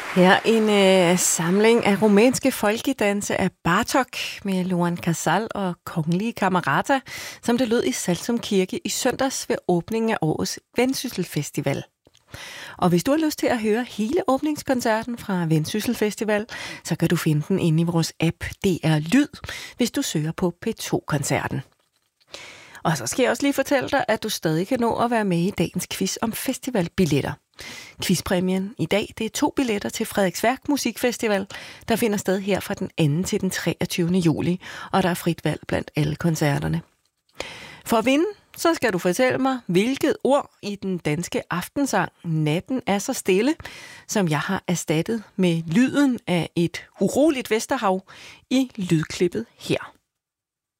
Her en samling af rumænske folkedanse af Bartok med Luan Casal og Kongelige Camerata, som det lød i Saltum Kirke i søndags ved åbningen af årets Vendsyssel Festival. Og hvis du har lyst til at høre hele åbningskoncerten fra Vendsyssel Festival, så kan du finde den inde i vores app DR Lyd, hvis du søger på P2-koncerten. Og så skal jeg også lige fortælle dig, at du stadig kan nå at være med i dagens quiz om festivalbilletter. Quizpræmien i dag, det er 2 billetter til Frederiksværk Musikfestival, der finder sted her fra den 2. til den 23. juli, og der er frit valg blandt alle koncerterne. For at vinde, så skal du fortælle mig, hvilket ord i den danske aftensang Natten er så stille, som jeg har erstattet med lyden af et uroligt Vesterhav i lydklippet her.